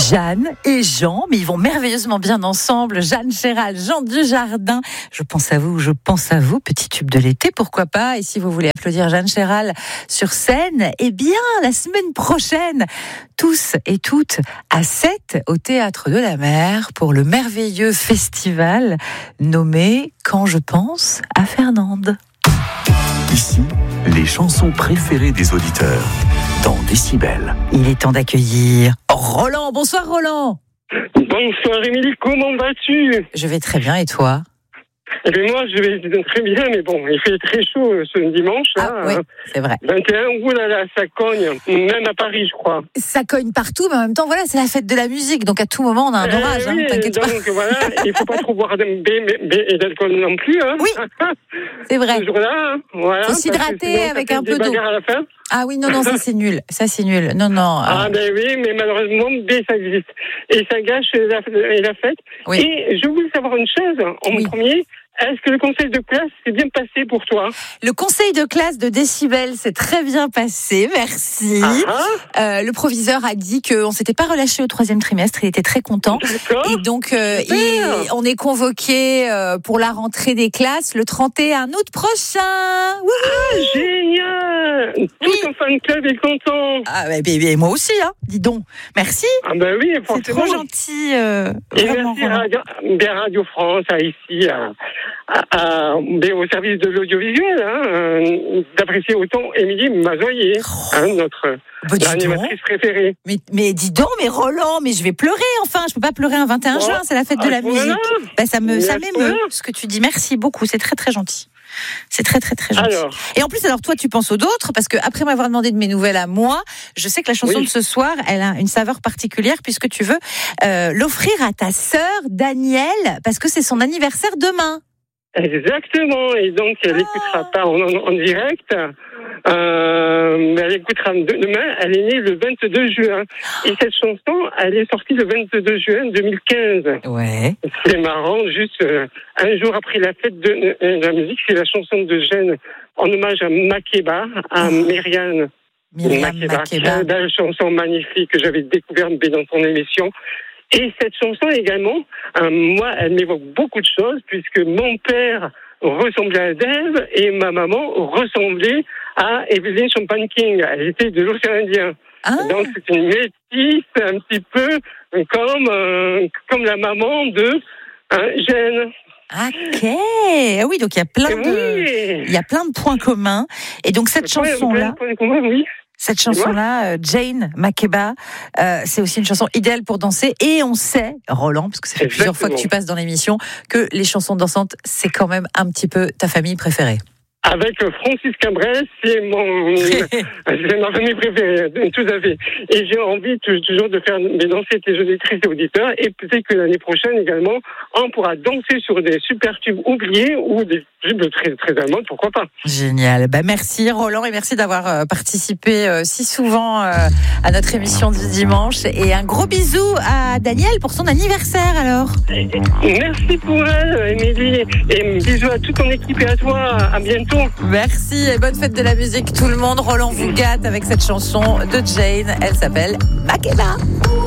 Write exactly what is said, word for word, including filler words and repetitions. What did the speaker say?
Jeanne et Jean, mais ils vont merveilleusement bien ensemble. Jeanne Chéral, Jean Dujardin. Je pense à vous, je pense à vous, petit tube de l'été, pourquoi pas. Et si vous voulez applaudir Jeanne Chéral sur scène, eh bien, la semaine prochaine, tous et toutes à sept au Théâtre de la Mer pour le merveilleux festival nommé Quand je pense à Fernande. Ici, les chansons préférées des auditeurs dans Décibel. Il est temps d'accueillir Roland. Bonsoir Roland. Bonsoir Émilie, comment vas-tu? Je vais très bien et toi? Eh bien moi je vais très bien, mais bon, il fait très chaud ce dimanche. Ah là, oui, c'est vrai. vingt et un, ouh là là, ça cogne, même à Paris je crois. Ça cogne partout, mais en même temps, voilà, c'est la fête de la musique, donc à tout moment on a un orage, eh hein, oui, t'inquiète donc, pas. Donc voilà, il ne faut pas trop boire de B et d'alcool non plus. Hein. Oui, c'est vrai. Ce jour-là, hein, voilà. Faut s'hydrater avec un peu d'eau. À la fin. Ah oui, non, non, ça c'est nul, ça c'est nul, non, non. Ah euh... ben oui, mais malheureusement, B ça existe. Et ça gâche la, la fête. Oui. Et je voulais savoir une chose, en Oui. premier. Est-ce que le conseil de classe s'est bien passé pour toi? Le conseil de classe de Décibel s'est très bien passé, merci. Ah euh, le proviseur a dit qu'on ne s'était pas relâché au troisième trimestre, il était très content. D'accord. Et donc, euh, il, on est convoqué euh, pour la rentrée des classes le trente et un août prochain. Wouhou. Ah, génial! Tout Oui. ton fan club est content. Ah, bah, bah, bah, moi aussi, hein, dis donc. Merci, Ah ben oui, c'est forcément. trop gentil. Euh, Et vraiment, merci Roland. Radio, bien Radio France, à ici, à, à, à- bien au service de l'audiovisuel, hein, euh, d'apprécier autant Émilie Mazoyer, hein, notre Bah, dis donc. animatrice préférée. Mais, mais dis donc, mais Roland, mais je vais pleurer enfin. Je peux pas pleurer un vingt et un Oh, juin, c'est la fête de à la ce moment-là. musique. Bah, ça me, Mais ça à ce m'émeut moment-là. ce que tu dis. Merci beaucoup, c'est très très gentil. C'est très très très gentil. Alors, Et en plus, alors toi, tu penses aux d'autres parce que après m'avoir demandé de mes nouvelles à moi, je sais que la chanson Oui. de ce soir, elle a une saveur particulière puisque tu veux euh, l'offrir à ta sœur Danielle parce que c'est son anniversaire demain. exactement. Et donc, elle Ah. écoutera pas en, en- en direct. Euh, mais elle écoutera de- demain. Elle est née le vingt-deux juin. Et cette chanson, elle est sortie le vingt-deux juin deux mille quinze. Ouais. C'est marrant, juste euh, un jour après la fête de, euh, de la musique, c'est la chanson de Jeanne en hommage à Makeba, à Myriam Myriam Makeba. Makeba. Une belle chanson magnifique que j'avais découverte dans ton émission. Et cette chanson également, euh, moi, elle m'évoque beaucoup de choses puisque mon père ressemblait à Dave et ma maman ressemblait à Evelyn Champagne-King. Elle était de l'océan Indien. Ah. Donc c'est une métisse un petit peu comme, euh, comme la maman de hein, Jeanne. Ok. Ah oui, donc il y a plein de, Oui. il y a plein de points communs. Et donc cette Ouais, chanson-là. plein de points communs, oui. Cette chanson-là, euh, Jane Makeba, euh, c'est aussi une chanson idéale pour danser. Et on sait, Roland, parce que ça fait Exactement. plusieurs fois que tu passes dans l'émission, que les chansons dansantes, c'est quand même un petit peu ta famille préférée. Avec Francis Cabrel, c'est mon, c'est ma famille préférée, tout à fait. Et j'ai envie t- toujours de faire danser tes auditrices et auditeurs. Et peut-être que l'année prochaine également, on pourra danser sur des super tubes oubliés ou des tubes très, très allemandes, pourquoi pas. Génial. Bah, merci Roland et merci d'avoir euh, participé euh, si souvent euh, à notre émission du dimanche. Et un gros bisou à Daniel pour son anniversaire alors. Merci pour elle, Émilie. Et bisous à toute ton équipe et à toi. À bientôt. Merci et bonne fête de la musique tout le monde. Roland vous gâte avec cette chanson de Jane. Elle s'appelle Makeba.